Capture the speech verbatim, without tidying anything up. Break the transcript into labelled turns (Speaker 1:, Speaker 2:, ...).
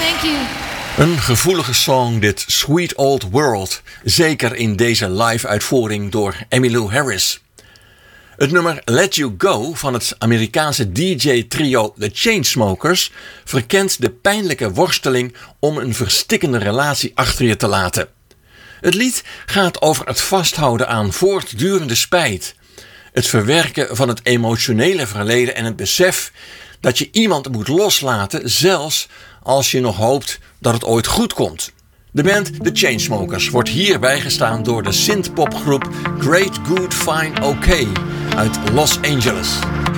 Speaker 1: Thank you.
Speaker 2: Een gevoelige song, dit Sweet Old World. Zeker in deze live-uitvoering door Emmylou Harris. Het nummer Let You Go van het Amerikaanse D J-trio The Chainsmokers verkent de pijnlijke worsteling om een verstikkende relatie achter je te laten. Het lied gaat over het vasthouden aan voortdurende spijt. Het verwerken van het emotionele verleden en het besef dat je iemand moet loslaten, zelfs als je nog hoopt dat het ooit goed komt. De band The Chainsmokers wordt hier bijgestaan door de synthpopgroep Great Good Fine OK uit Los Angeles.